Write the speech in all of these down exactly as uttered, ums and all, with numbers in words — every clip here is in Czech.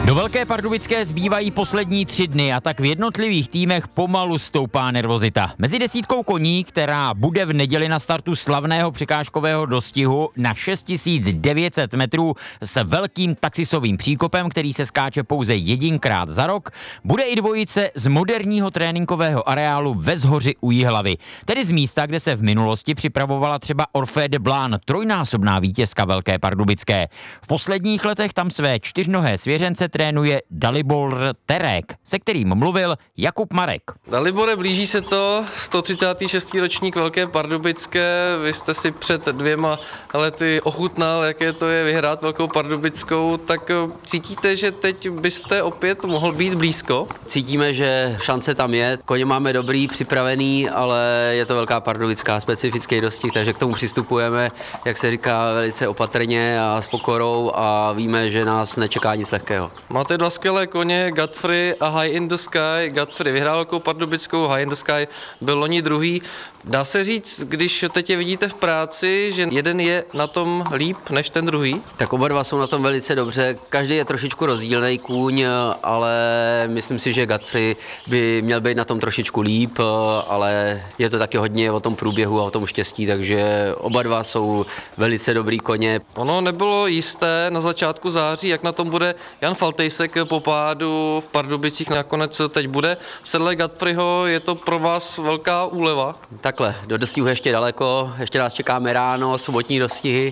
Do Velké Pardubické zbývají poslední tři dny a tak v jednotlivých týmech pomalu stoupá nervozita. Mezi desítkou koní, která bude v neděli na startu slavného překážkového dostihu na šest tisíc devět set metrů s velkým taxisovým příkopem, který se skáče pouze jedinkrát za rok, bude i dvojice z moderního tréninkového areálu ve Zhoři u Jihlavy, tedy z místa, kde se v minulosti připravovala třeba Orphée de Bláne, trojnásobná vítězka Velké Pardubické. V posledních letech tam své čtyřnohé svěřence trénuje Dalibor Terek, se kterým mluvil Jakub Marek. Dalibore, blíží se to, sto třicátý šestý ročník Velké Pardubické, vy jste si před dvěma lety ochutnal, jaké to je vyhrát Velkou Pardubickou, tak cítíte, že teď byste opět mohl být blízko? Cítíme, že šance tam je, koně máme dobrý, připravený, ale je to Velká Pardubická, specifický dostih, takže k tomu přistupujeme, jak se říká, velice opatrně a s pokorou a víme, že nás nečeká nic lehkého. Máte dva skvělé koně, Godfrey a High in the Sky. Godfrey vyhrál Velkou Pardubickou, High in the Sky byl loni druhý. Dá se říct, když teď je vidíte v práci, že jeden je na tom líp než ten druhý? Tak oba dva jsou na tom velice dobře, každý je trošičku rozdílný kůň, ale myslím si, že Godfrey by měl být na tom trošičku líp, ale je to taky hodně o tom průběhu a o tom štěstí, takže oba dva jsou velice dobrý koně. Ono nebylo jisté na začátku září, jak na tom bude Jan Faltejsek po pádu v Pardubicích, nakonec teď bude. Sedle Godfreyho, je to pro vás velká úleva? Takhle, do dostihu ještě daleko, ještě nás čekáme ráno, sobotní dostihy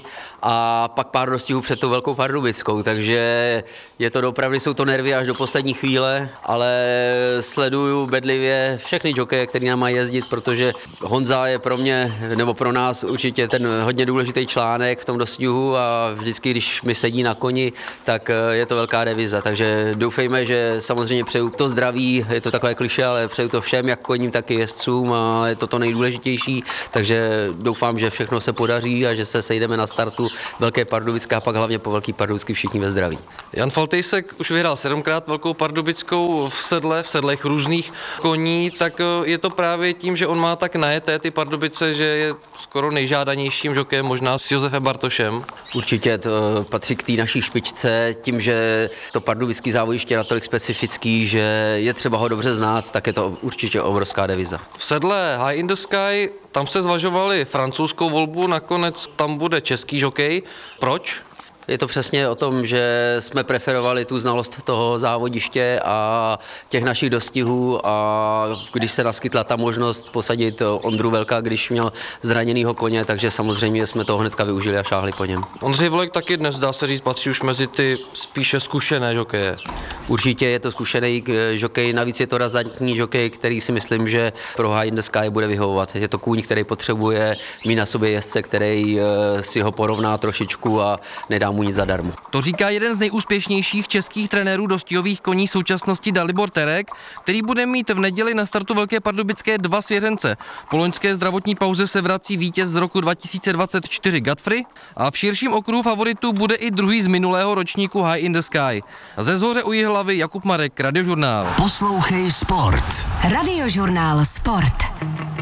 a pak pár dostihů před tou Velkou Pardubickou, takže je to opravdu, jsou to nervy až do poslední chvíle, ale sleduju bedlivě všechny jokeje, který nám mají jezdit, protože Honza je pro mě, nebo pro nás určitě ten hodně důležitý článek v tom dostihu a vždycky, když mi sedí na koni, tak je to velká deviza, takže doufejme, že samozřejmě přeju to zdraví, je to takové klišé, ale přeju to všem, jak koním, tak i jezdcům a je to to nejdůležitější, takže doufám, že všechno se podaří a že se sejdeme na startu Velké Pardubické a pak hlavně po Velké Pardubické všichni ve zdraví. Jan Faltejsek už vyhrál sedmkrát Velkou Pardubickou v sedle, v sedlech různých koní, tak je to právě tím, že on má tak najeté ty Pardubice, že je skoro nejžádanějším žokem, možná s Josefem Bartošem. Určitě to patří k té naší špičce, tím, že to pardubický závodiště je natolik specifický, že je třeba ho dobře znát, tak je to určitě obrovská deviza. V sedle High in the Sky, tam se zvažovali francouzskou volbu, nakonec tam bude český žokej. Proč? Je to přesně o tom, že jsme preferovali tu znalost toho závodiště a těch našich dostihů a když se naskytla ta možnost posadit Ondru Velka, když měl zraněnýho koně, takže samozřejmě jsme to hnedka využili a šáhli po něm. Ondřej Vlek taky dnes, dá se říct, patří už mezi ty spíše zkušené žokeje. Určitě je to zkušený žokej, navíc je to razantní žokej, který si myslím, že pro High in the Sky bude vyhovovat. Je to kůň, který potřebuje mít na sobě jezdce, který si ho porovná trošičku a nedá mu nic zadarmo. To říká jeden z nejúspěšnějších českých trenérů dostihových koní současnosti Dalibor Terek, který bude mít v neděli na startu Velké Pardubické dva svěřence. Po loňské zdravotní pauze se vrací vítěz z roku dva tisíce dvacet čtyři Godfrey a v širším okruhu favoritů bude i druhý z minulého ročníku High in the Sky. Ze Zhoře u Jihlavy Jakub Marek, Radiožurnál. Poslouchej Sport. Radiožurnál Sport.